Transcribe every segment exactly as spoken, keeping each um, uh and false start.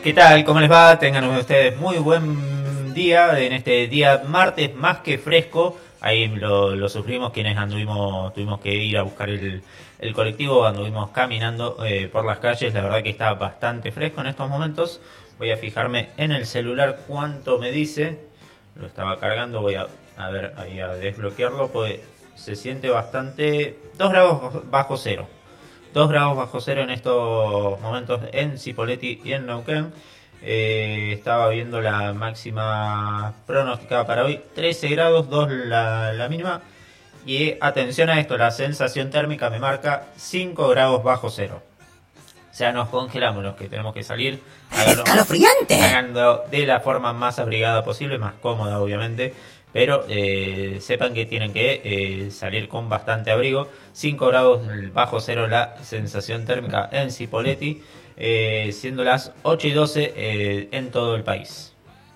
¿Qué tal? ¿Cómo les va? Tengan ustedes muy buen día en este día martes más que fresco. Ahí lo, lo sufrimos quienes anduvimos, tuvimos que ir a buscar el, el colectivo, anduvimos caminando eh, por las calles. La verdad que está bastante fresco en estos momentos. Voy a fijarme en el celular cuánto me dice. Lo estaba cargando, voy a, a ver, ahí a desbloquearlo, pues se siente bastante dos grados bajo cero. dos grados bajo cero en estos momentos en Cipolletti y en Neuquén. Eh, estaba viendo la máxima pronosticada para hoy, trece grados, dos la, la mínima. Y atención a esto, la sensación térmica me marca cinco grados bajo cero. O sea, nos congelamos los que tenemos que salir. ¡Escalofriante! Haganlo de la forma más abrigada posible, más cómoda obviamente. Pero eh, sepan que tienen que eh, salir con bastante abrigo. cinco grados bajo cero la sensación térmica en Cipolletti, eh, siendo las ocho y doce eh, en todo el país.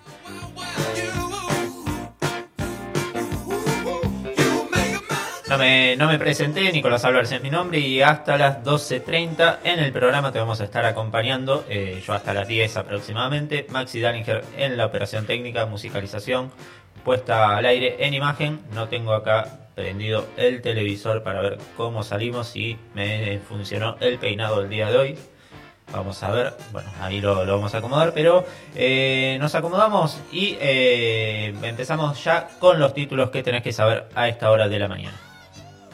No me, no me presenté, Nicolás Álvarez es mi nombre y hasta las doce treinta en el programa te vamos a estar acompañando, eh, yo hasta las diez aproximadamente, Maxi Dallinger en la operación técnica, musicalización, puesta al aire en imagen. No tengo acá prendido el televisor para ver cómo salimos, si me funcionó el peinado el día de hoy. Vamos a ver, bueno, ahí lo, lo vamos a acomodar, pero eh, nos acomodamos y eh, empezamos ya con los títulos que tenés que saber a esta hora de la mañana.